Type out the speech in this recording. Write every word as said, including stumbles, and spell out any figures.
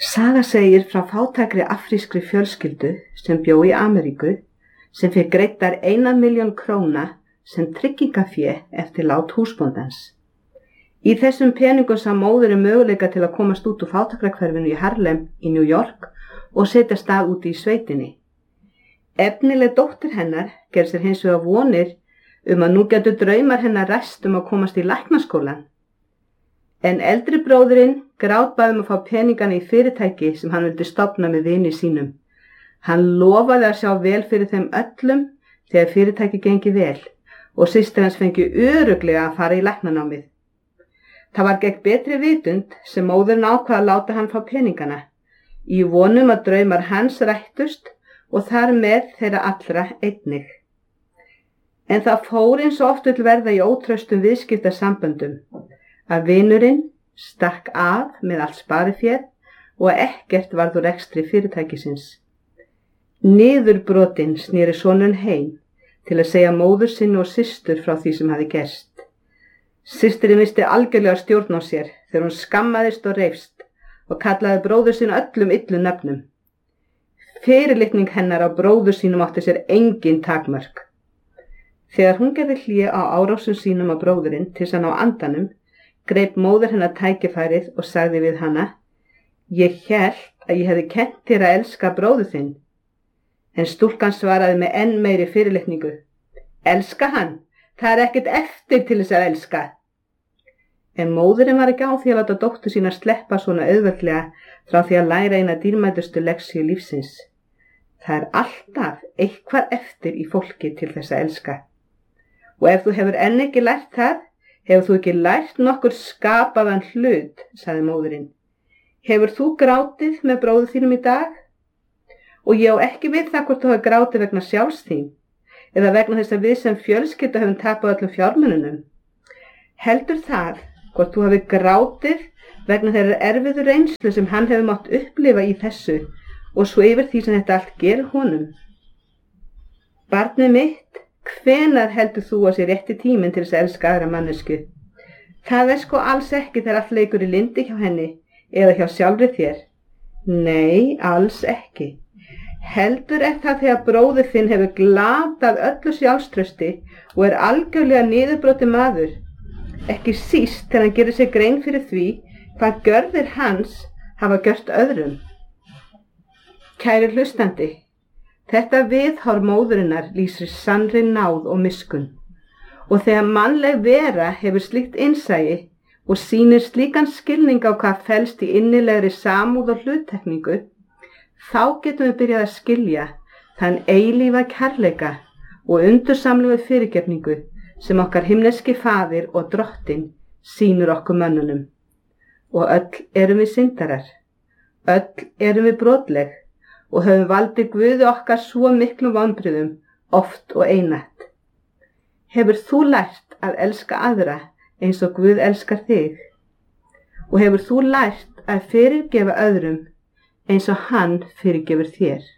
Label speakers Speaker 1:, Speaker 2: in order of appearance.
Speaker 1: Saga segir frá fátækri afrískri fjölskyldu sem bjó í Ameríku sem fékk greiddar eina milljón króna sem tryggingafé eftir lát húsbóndans. Í þessum peningum sá móðurinn möguleika til að komast út úr fátækrahverfinu í Harlem í New York og setja stað úti í sveitinni. Efnileg dóttir hennar gerði sér hins vegar vonir um að nú gætu draumar hennar ræst um að komast í læknaskólann. En eldri bróðirinn grátbaði um að fá peningana í fyrirtæki sem hann vildi stofna með vini sínum. Hann lofaði að sjá vel fyrir þeim öllum þegar fyrirtæki gengi vel og systir hans fengi örugglega að fara í læknanámið. Það var gegn betri vitund sem móðurinn ákvað að láta hann fá peningana, í vonum að draumar hans rættust og þar með þeirra allra einnig. En það fór eins og oft vill verða í ótraustum viðskiptasamböndum, að vinurinn stakk af með allt spariféð og ekkert varð úr rekstri fyrirtækisins. Niðurbrotinn sneri sonurinn heim til að segja móður sinni og systur frá því sem hafði gerst. Systirinn missti algjörlega stjórn á sér þegar hún skammaðist og reifst og kallaði bróður sinn öllum illu nöfnum. Fyrirlitning hennar á bróður sínum átti sér engin takmörk. Þegar hún gerði hlé á árásum sínum á bróðurinn til þess að ná andanum, greip móður hennar tækifærið og sagði við hana: Ég hélt að ég hefði kennt þér að elska bróður þinn. En stúlkan svaraði með enn meiri fyrirlitningu: Elska hann, það er ekkert eftir til þess að elska. En móðurinn var ekki á því að láta dóttur sína sleppa svona auðveldlega frá því að læra eina dýrmætustu lexíu lífsins. Það er alltaf eitthvað eftir í fólki til þess að elska. Og ef þú hefur enn ekki lært það, hefur þú ekki lært nokkur skapaðan hlut, sagði móðurinn. Hefur þú grátið með bróður þínum í dag? Og ég á ekki við það hvort þú hefur grátið vegna sjálfs þín, eða vegna þess að við sem fjölskylda höfum tapað öllum fjármununum. Heldur það hvort þú hefur grátið vegna þeirra erfiðu reynslu sem hann hefur mátt upplifa í þessu og svo yfir því sem þetta allt gerir honum. Barnið mitt, hvenær heldur þú að sé rétti tíminn til þess að elska aðra mannesku? Það er sko alls ekki þegar allt leikur í lyndi hjá henni eða hjá sjálfri þér. Nei, alls ekki. Heldur er það þegar bróðir þinn hefur glatað öllu sjálfstrausti og er algjörlega niðurbrotinn maður. Ekki síst þegar hann gerir sér grein fyrir því hvað gjörðir hans hafa gjört öðrum. Kæri hlustandi, þetta viðhorf móðurinnar lýsir sannri náð og miskunn. Og þegar mannleg vera hefur slíkt innsæi og sýnir slíkan skilning á hvað felst í innilegri samúð og hluttekningu, þá getum við byrjað að skilja þann eilífa kærleika og undursamlegu fyrirgefningu sem okkar himneski faðir og drottinn sýnir okkur mönnunum. Og öll erum við syndarar, öll erum við brotleg og höfum valdið Guði okkar svo miklum vonbrigðum oft og einatt. Hefur þú lært að elska aðra eins og Guð elskar þig? Og hefur þú lært að fyrirgefa öðrum eins og hann fyrirgefur þér?